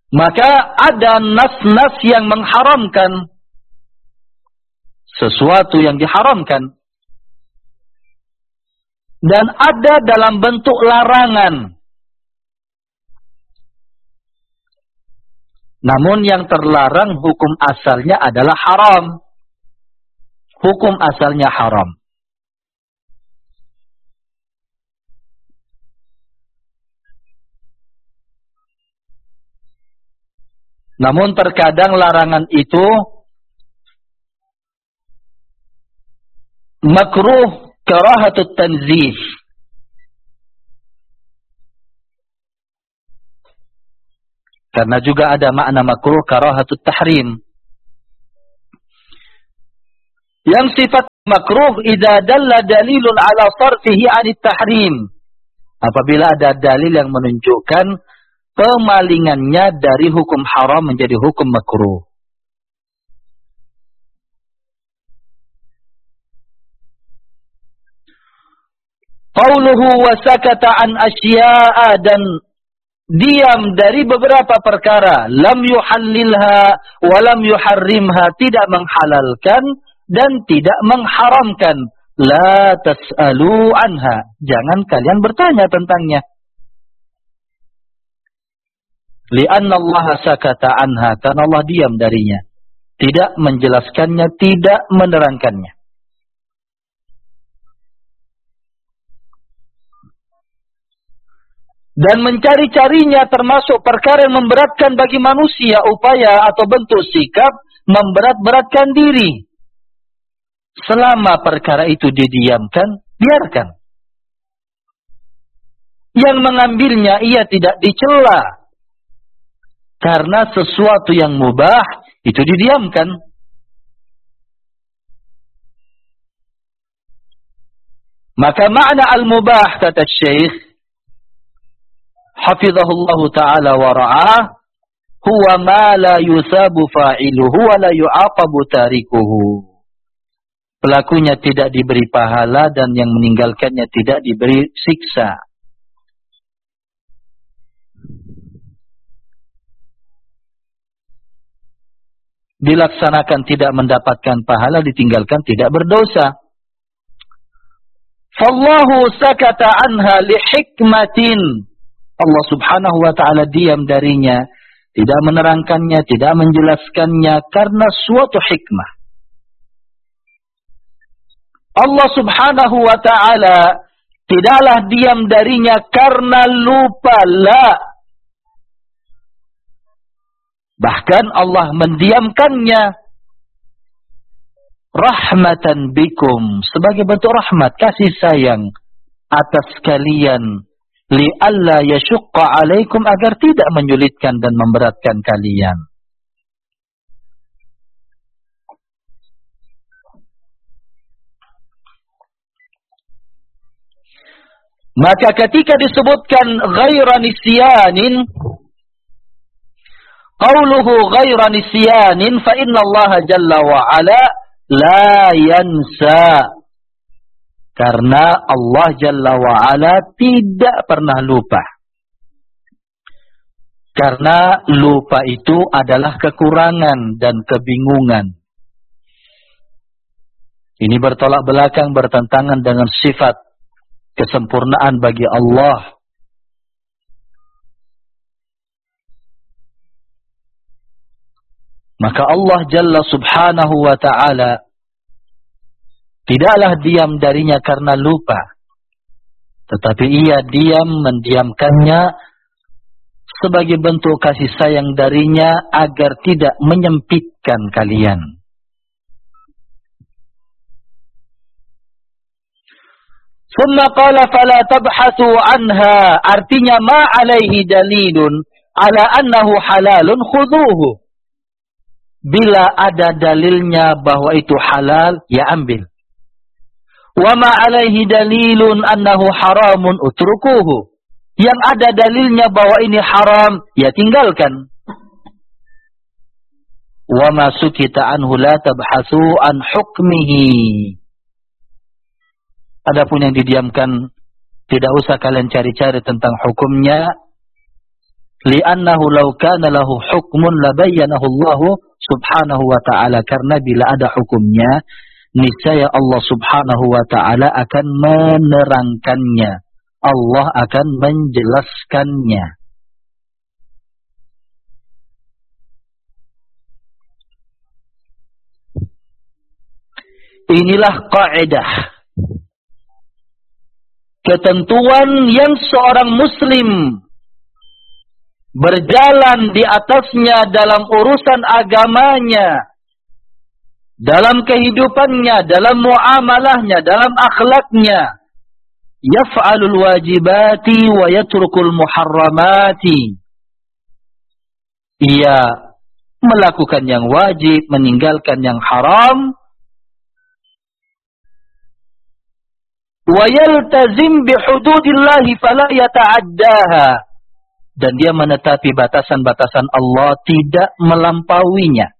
Maka ada nas-nas yang mengharamkan sesuatu yang diharamkan. Dan ada dalam bentuk larangan. Namun yang terlarang hukum asalnya adalah haram. Hukum asalnya haram. Namun terkadang larangan itu makruh karahatut tanzih. Karena juga ada makna makruh karahatut tahrim. Yang sifat makruh idza dalla dalilun ala sarfihi 'anit tahrim. Apabila ada dalil yang menunjukkan pemalingannya dari hukum haram menjadi hukum makruh. Qauluhu wa sakata an asya'a, dan diam dari beberapa perkara, lam yuhallilha wa lam yuharrimha, tidak menghalalkan dan tidak mengharamkan. La tas'alu anha, jangan kalian bertanya tentangnya. Li'anna Allah sakata anha, karena Allah diam darinya, tidak menjelaskannya, tidak menerangkannya. Dan mencari-carinya termasuk perkara yang memberatkan bagi manusia, upaya atau bentuk sikap memberat-beratkan diri. Selama perkara itu didiamkan, biarkan. Yang mengambilnya ia tidak dicela. Karena sesuatu yang mubah itu didiamkan. Maka makna al-mubah, kata Syekh hafizahullah ta'ala wa ra'ah, huwa ma la yusabu fa'iluhu wa la yu'aqabu tarikuhu. Pelakunya tidak diberi pahala dan yang meninggalkannya tidak diberi siksa. Dilaksanakan tidak mendapatkan pahala, ditinggalkan tidak berdosa. Fallahu sakata anha li hikmatin. Allah subhanahu wa ta'ala diam darinya, tidak menerangkannya, tidak menjelaskannya karena suatu hikmah. Allah subhanahu wa ta'ala tidaklah diam darinya karena lupa, la. Bahkan Allah mendiamkannya rahmatan bikum, sebagai bentuk rahmat, kasih sayang atas kalian, li'alla yashukka alaikum, agar tidak menyulitkan dan memberatkan kalian. Maka ketika disebutkan ghaira nisyanin, qauluhu ghaira nisyanin, fa inna Allah jalla wa ala la yansa. Karena Allah jalla wa ala tidak pernah lupa. Karena lupa itu adalah kekurangan dan kebingungan. Ini bertolak belakang, bertentangan dengan sifat kesempurnaan bagi Allah. Maka Allah jalla subhanahu wa ta'ala tidaklah diam darinya karena lupa, tetapi ia diam mendiamkannya sebagai bentuk kasih sayang darinya agar tidak menyempitkan kalian. Summa qala fala tabhathu anha, artinya ma alaihi dalilun ala annahu halalun khudhuhu. Bila ada dalilnya bahwa itu halal, ya ambil. Wa ma alaihi dalilun annahu haramun utrukuhu. Yang ada dalilnya bahwa ini haram, ya tinggalkan. Wa ma sukita anhu la tabhathu an hukmihi. Adapun yang didiamkan, tidak usah kalian cari-cari tentang hukumnya, Li'annahu law kana lahu hukmun labayyanahu Allah subhanahu wa ta'ala. Karena bila ada hukumnya, niscaya Allah subhanahu wa ta'ala akan menerangkannya. Allah akan menjelaskannya. Inilah kaidah, ketentuan yang seorang muslim berjalan di atasnya dalam urusan agamanya, dalam kehidupannya, dalam muamalahnya, dalam akhlaknya. Yaf'alul wajibati wa yatrukul muharramati. Ia melakukan yang wajib, meninggalkan yang haram. Wa yaltazim bihududillahi fala yata'addaha. Dan dia menetapi batasan-batasan Allah, tidak melampauinya.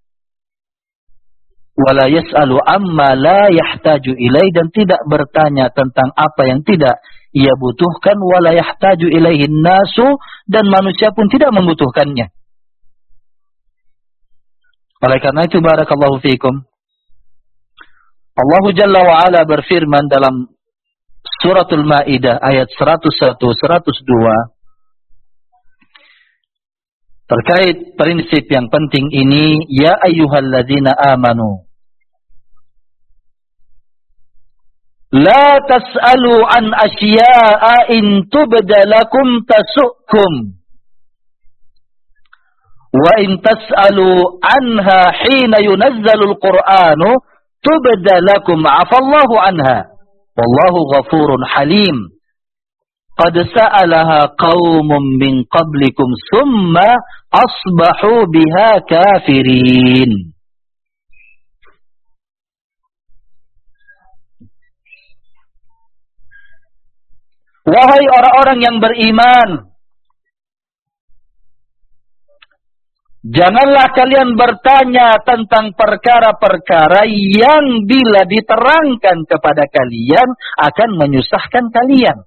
Wala yas'alu amma la yahtaju ilai, dan tidak bertanya tentang apa yang tidak ia butuhkan. Wala yahtaju ilaihin nasu, dan manusia pun tidak membutuhkannya. Oleh karena itu, barakallahu fiikum, Allah Jalla wa'ala berfirman dalam Suratul Maidah ayat 101, 102 terkait prinsip yang penting ini. Ya ayyuhalladzina amanu la tas'alu an asya'a in tubda lakum tasukkum wa in tas'alu anha hina yunazzalul qur'anu tubda lakum afallahu anha wallahu ghafurun halim. Qad sa'alaha qaumun min qablikum summa asbahu biha kafirin. Wahai orang-orang yang beriman, janganlah kalian bertanya tentang perkara-perkara yang bila diterangkan kepada kalian akan menyusahkan kalian.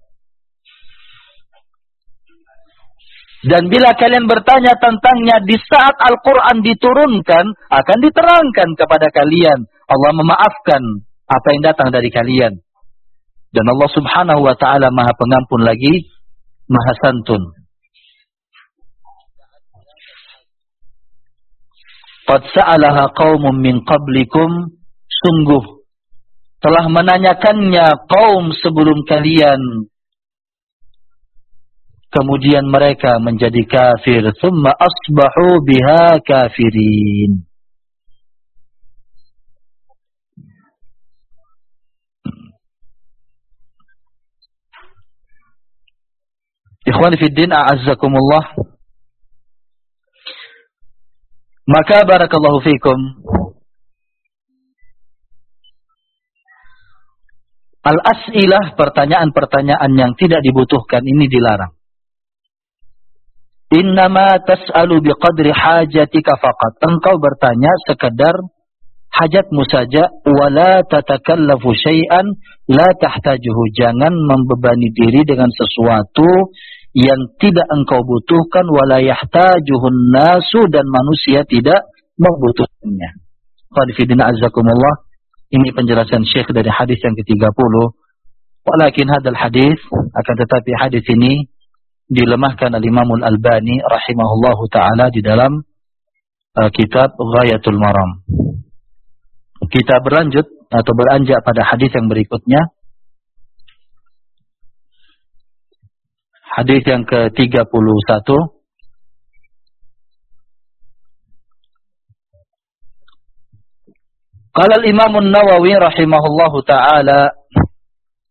Dan bila kalian bertanya tentangnya di saat Al-Quran diturunkan, akan diterangkan kepada kalian. Allah memaafkan apa yang datang dari kalian. Dan Allah subhanahu wa ta'ala maha pengampun lagi, maha santun. Qad sa'alaha qaumun min qablikum, sungguh telah menanyakannya kaum sebelum kalian, kemudian mereka menjadi kafir. Thumma asbahu biha kafirin. Ikhwan fiddin, a'azzakumullah. Maka barakallahu fikum, al-as'ilah, pertanyaan-pertanyaan yang tidak dibutuhkan ini dilarang. Innama tas'alu biqadri hajatika faqat. Engkau bertanya sekadar hajatmu saja. Wala tatakallafu syai'an la tahtajuhu. Jangan membebani diri dengan sesuatu yang tidak engkau butuhkan. Wala yahtajuhun nasu, dan manusia tidak membutuhkannya. Qadifidina azzakumullah. Ini penjelasan Syekh dari hadis yang ke-30. Walakin hadal hadis, akan tetapi hadis ini dilemahkan al-Imamul Albani rahimahullahu ta'ala di dalam kitab Ghayatul Maram. Kita berlanjut atau beranjak pada hadis yang berikutnya. Hadis yang ke-31. Qala al-Imam an-Nawawi rahimahullahu ta'ala,